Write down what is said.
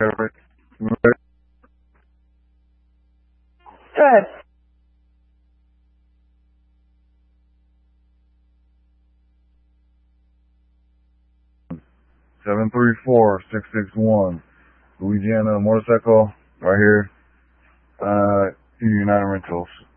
Good. 734-661. Louisiana motorcycle right here. United Rentals.